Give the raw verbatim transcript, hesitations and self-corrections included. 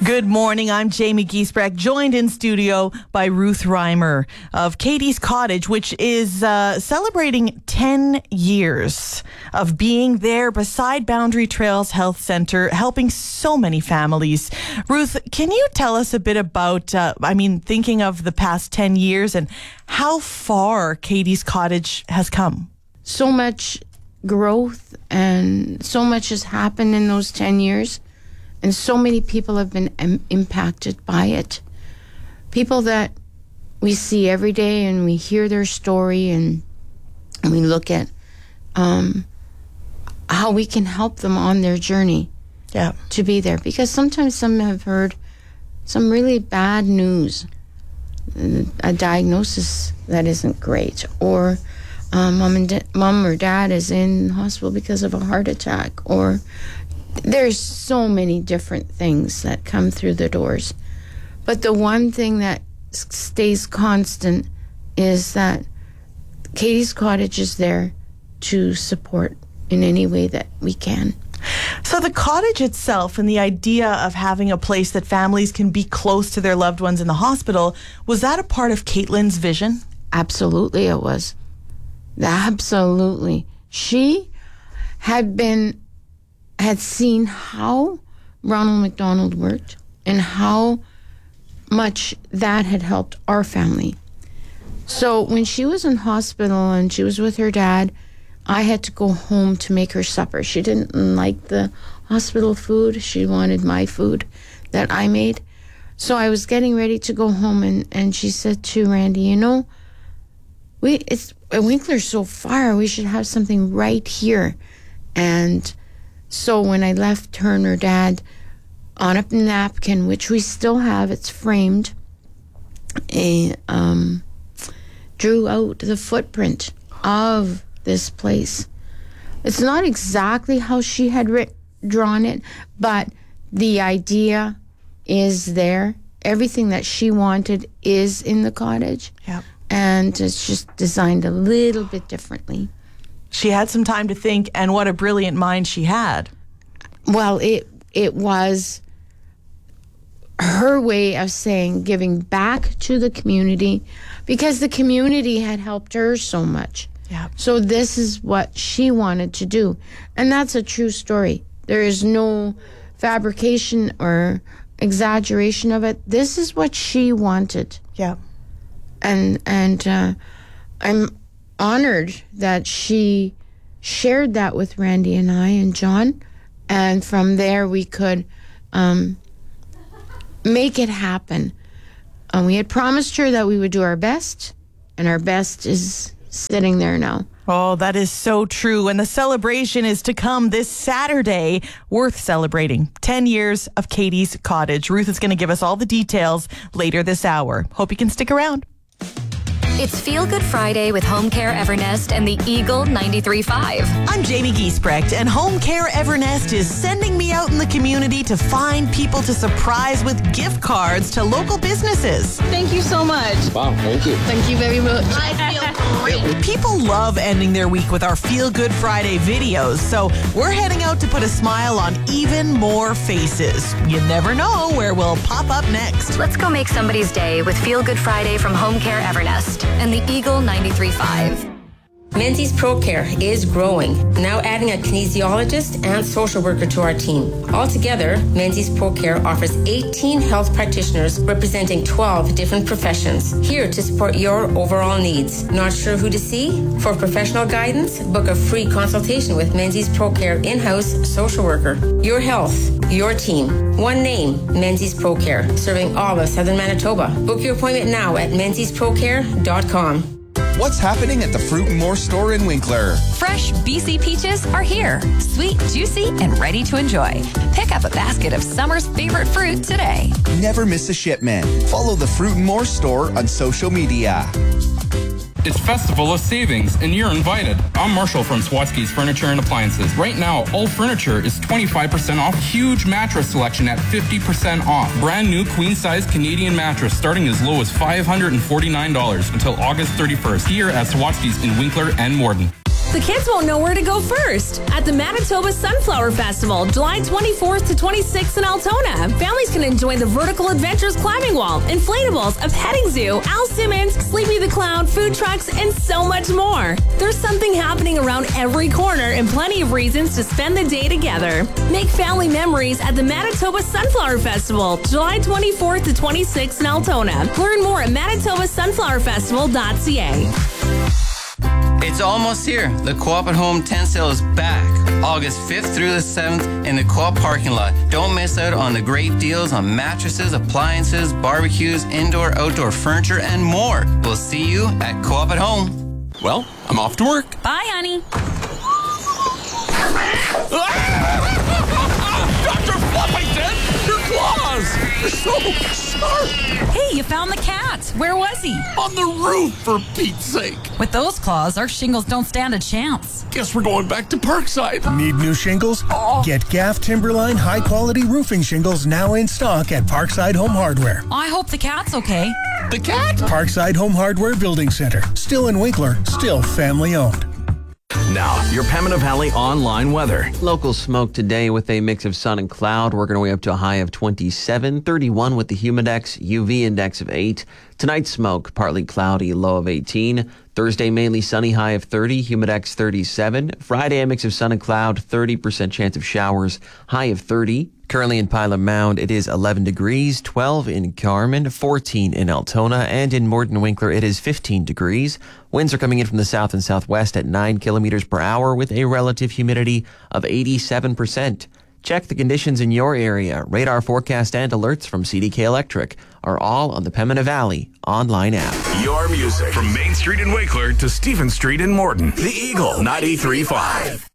Good morning. I'm Jamie Giesbrecht, joined in studio by Ruth Reimer of Katie's Cottage, which is uh, celebrating ten years of being there beside Boundary Trails Health Center, helping so many families. Ruth, can you tell us a bit about, uh, I mean, thinking of the past ten years and how far Katie's Cottage has come? So much growth and so much has happened in those ten years. And so many people have been im- impacted by it. People that we see every day and we hear their story and, and we look at um, how we can help them on their journey yeah. to be there. Because sometimes some have heard some really bad news, a diagnosis that isn't great, or um, mom, and da- mom or dad is in hospital because of a heart attack, or there's so many different things that come through the doors. But the one thing that stays constant is that Katie's Cottage is there to support in any way that we can. So the cottage itself and the idea of having a place that families can be close to their loved ones in the hospital, was that a part of Caitlin's vision? Absolutely it was. Absolutely. She had been had seen how Ronald McDonald worked and how much that had helped our family. So when she was in hospital and she was with her dad, I had to go home to make her supper. She didn't like the hospital food. She wanted my food that I made. So I was getting ready to go home, and, and she said to Randy, you know, we it's Winkler's so far, we should have something right here. And so when I left her and her dad on a napkin, which we still have, it's framed, a, um, drew out the footprint of this place. It's not exactly how she had writ- drawn it, but the idea is there. Everything that she wanted is in the cottage. Yep. And it's just designed a little bit differently. She had some time to think, and what a brilliant mind she had. Well, it it was her way of saying giving back to the community, because the community had helped her so much. Yeah. So this is what she wanted to do. And that's a true story. There is no fabrication or exaggeration of it. This is what she wanted. Yeah. And and uh, I'm honored that she shared that with Randy and I and John, and from there we could um, make it happen. Um, we had promised her that we would do our best, and our best is sitting there now. Oh, that is so true. And the celebration is to come this Saturday. Worth celebrating. ten years of Katie's Cottage. Ruth is going to give us all the details later this hour. Hope you can stick around. It's Feel Good Friday with Home Care Evernest and the Eagle ninety-three point five. I'm Jamie Giesbrecht, and Home Care Evernest is sending me out in the community to find people to surprise with gift cards to local businesses. Thank you so much. Wow, thank you. Thank you very much. I feel great. People love ending their week with our Feel Good Friday videos, so we're heading out to put a smile on even more faces. You never know where we'll pop up next. Let's go make somebody's day with Feel Good Friday from Home Care Evernest and the Eagle ninety-three point five. Menzies ProCare is growing, now adding a kinesiologist and social worker to our team. Altogether, Menzies ProCare offers eighteen health practitioners representing twelve different professions, here to support your overall needs. Not sure who to see? For professional guidance, book a free consultation with Menzies ProCare in-house social worker. Your health, your team. One name, Menzies ProCare, serving all of southern Manitoba. Book your appointment now at menzies pro care dot com. What's happening at the Fruit and More store in Winkler? Fresh B C peaches are here. Sweet, juicy, and ready to enjoy. Pick up a basket of summer's favorite fruit today. Never miss a shipment. Follow the Fruit and More store on social media. It's Festival of Savings, and you're invited. I'm Marshall from Swatsky's Furniture and Appliances. Right now, all furniture is twenty-five percent off. Huge mattress selection at fifty percent off. Brand new queen-size Canadian mattress starting as low as five hundred forty-nine dollars until August thirty-first here at Swatsky's in Winkler and Morden. the kids won't know where to go first. At the Manitoba Sunflower Festival, July twenty-fourth to twenty-sixth in Altona, families can enjoy the Vertical Adventures climbing wall, inflatables, a petting zoo, Al Simmons, Sleepy the Clown, food trucks, and so much more. There's something happening around every corner and plenty of reasons to spend the day together. Make family memories at the Manitoba Sunflower Festival, July twenty-fourth to twenty-sixth in Altona. Learn more at manitoba sunflower festival dot c a. It's almost here. The Co-op at Home tent sale is back. August fifth through the seventh in the Co-op parking lot. Don't miss out on the great deals on mattresses, appliances, barbecues, indoor, outdoor furniture, and more. We'll see you at Co-op at Home. Well, I'm off to work. Bye, honey. Doctor Fluffington! Your claws! They're so sharp! Hey, you found the cat. Where was he? On the roof, for Pete's sake. With those claws, our shingles don't stand a chance. Guess we're going back to Parkside. Need new shingles? Oh. Get Gaff Timberline high-quality roofing shingles now in stock at Parkside Home Hardware. I hope the cat's okay. The cat? Parkside Home Hardware Building Center. Still in Winkler, still family-owned. Now, your Pembina Valley online weather. Local smoke today with a mix of sun and cloud, working our way up to a high of twenty-seven, thirty-one with the humidex, U V index of eight. Tonight, smoke, partly cloudy, low of eighteen. Thursday, mainly sunny, high of thirty, humidex thirty-seven. Friday, a mix of sun and cloud, thirty percent chance of showers, high of thirty. Currently in Pilot Mound, it is eleven degrees, twelve in Carmen, fourteen in Altona, and in Morden Winkler, it is fifteen degrees. Winds are coming in from the south and southwest at nine kilometers per hour with a relative humidity of eighty-seven percent. Check the conditions in your area. Radar forecast and alerts from C D K Electric are all on the Pembina Valley online app. Your music from Main Street in Winkler to Stephen Street in Morton. The Eagle ninety-three point five.